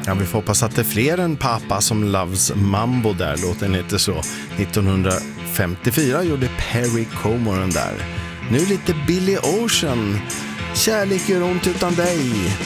Ja, vi får hoppas att det är fler än pappa som loves mambo där. Låten heter så. 1954 gjorde Perry Como den där. Nu lite Billy Ocean. Kärlek gör ont utan dig.